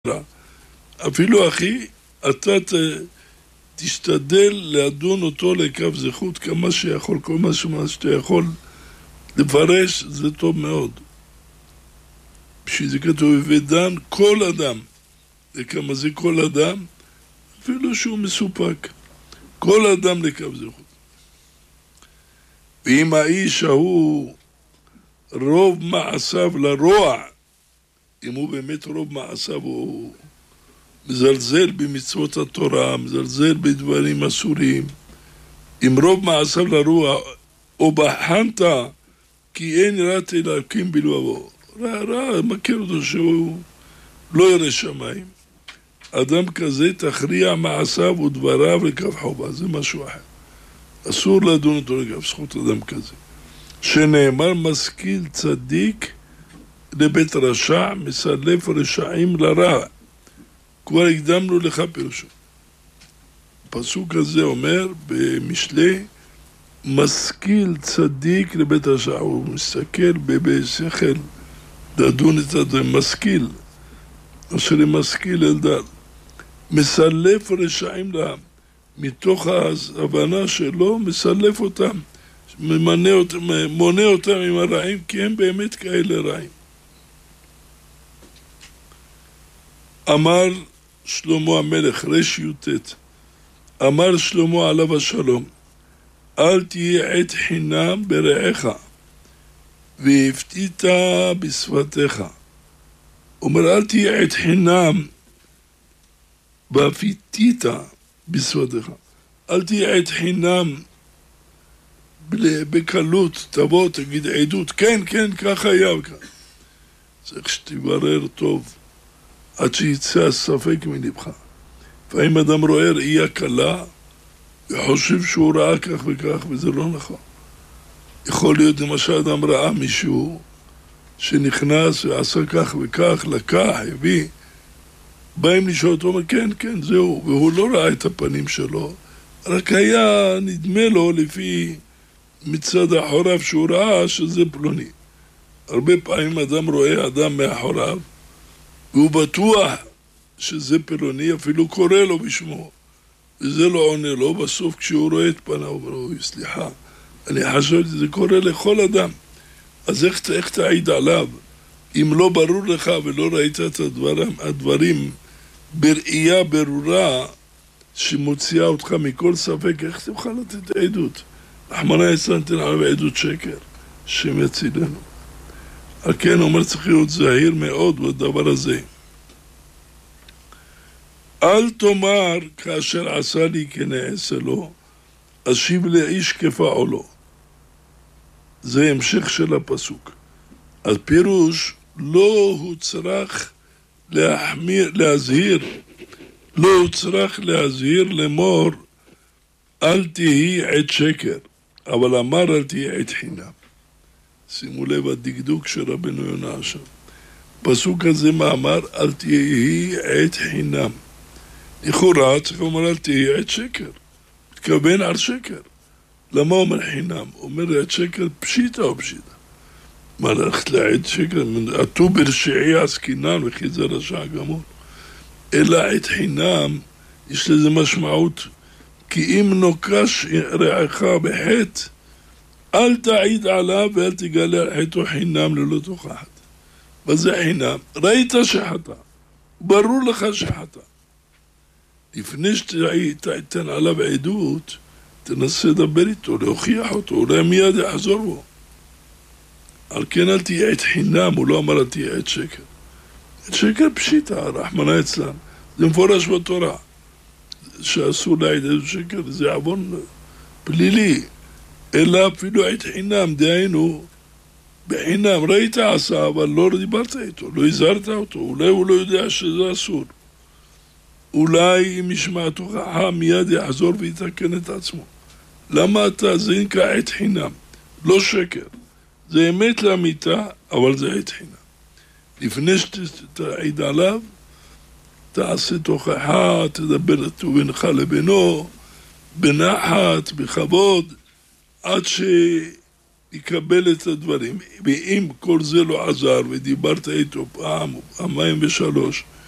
אפילו אחי, אתה תשתדל לדון אותו לקו זכות כמה שיכול, כל מה שאתה יכול לפרש, זה טוב מאוד. בשביל זה כתוב, ודן כל אדם, וכמה זה כל אדם, אפילו שהוא מסופק, כל אדם לקו זכות. ואם האיש ההוא רוב מעשיו לרוע, אם הוא באמת רוב מעשיו הוא מזלזל במצוות התורה, מזלזל בדברים אסורים, אם רוב מעשיו לרוע, או בחנת כי אין יראת אלוקים בלבבו, רע, מכיר אותו שהוא לא ירא שמיים. אדם כזה תכריע מעשיו ודבריו לקו חובה, זה משהו אחר. אסור לדון אותו לגב זכות אדם כזה. שנאמר משכיל צדיק לבית רשע, מסלף רשעים לרע. כבר הקדמנו לך פירושו. הפסוק הזה אומר במשלי, משכיל צדיק לבית רשע. הוא מסתכל בשכל, לדון את הדברים, משכיל. אשר משכיל אלדד. מסלף רשעים לרע. מתוך ההבנה שלו, מסלף אותם. מונה אותם עם הרעים, כי הם באמת כאלה רעים. אמר שלמה המלך, רש י"ט, אמר שלמה עליו השלום, אל תהיה עת חינם ברעך, והפתית בשפתיך. אומר, אל תהיה עת חינם, והפתית בשפתיך. אל תהיה עת חינם, בקלות, תבוא, תגיד עדות, כן, כן, ככה היה וככה. צריך שתברר טוב, עד שיצא הספק מלבך. ואם אדם רואה ראייה קלה, וחושב שהוא ראה כך וכך, וזה לא נכון. יכול להיות למשל אדם ראה מישהו, שנכנס ועשה כך וכך, לקח, הביא, באים לשאול אותו, אומר, כן, כן, זהו, והוא לא ראה את הפנים שלו, רק היה נדמה לו לפי מצד אחוריו שהוא ראה שזה פלוני. הרבה פעמים אדם רואה אדם מאחוריו, והוא בטוח שזה פלוני, אפילו קורא לו בשמו, וזה לא עונה לו. בסוף כשהוא רואה את פניו, הוא אומר לו, סליחה, אני חשבתי, זה קורה לכל אדם. אז איך תעיד עליו, אם לא ברור לך ולא ראית את הדברים בראייה ברורה, שמוציאה אותך מכל ספק, איך תוכל לתת עדות? רחמנא ליצלן, תן עליו עדות שקר, שם יצילנו. על כן אומר, צריך להיות זהיר מאוד בדבר הזה. אל תאמר כאשר עשה לי כנעשה לו, אשיב לאיש כפעולו. זה המשך של הפסוק. אז פירוש, לא הוא צריך להזהיר, לא הוא צריך להזהיר לאמור, אל תהי עת שקר, אבל אמר אל תהי עת חינם. שימו לב הדקדוק של רבנו יונה עכשיו. פסוק הזה מאמר, אל תהי עת חינם. לכאורה צריך לומר אל תהי עת שקר. מתכוון על שקר. למה אומר חינם? אומר עת שקר פשיטה או פשיטה. מה ללכת לעד שקר? עטו ברשעי עסקינן וכי זה רשע גמור. אלא עת חינם יש לזה משמעות, כי אם נוקש רעך בחטא, אל תעיד עליו ואל תגלה על חטאו חינם ללא תוכחת. וזה חינם. ראית שחטא, ברור לך שחטא. לפני שתיתן עליו עדות, תנסה לדבר איתו, להוכיח אותו, אולי מיד יחזור בו. על כן אל תהיה עת חינם, הוא לא אמר אל תהיה עת שקר. עת שקר פשיטה, רחמנא ליצלן. זה מפורש בתורה. שאסור להעיד עדות שקר, זה עוון פלילי. אלא אפילו עת חינם, דהיינו, בחינם, ראית עשה, אבל לא דיברת איתו, לא הזהרת אותו, אולי הוא לא יודע שזה אסור. אולי אם ישמע תוכחה מיד יחזור ויתקן את עצמו. למה אתה? זה נקרא עת חינם, לא שקר. זה אמת לאמיתה, אבל זה עת חינם. לפני שתעיד עליו, תעשה תוכחה, תדבר איתו בינך לבינו, בנחת, בכבוד, עד שיקבל את הדברים. ואם כל זה לא עזר ודיברת איתו פעם, פעמיים ושלוש,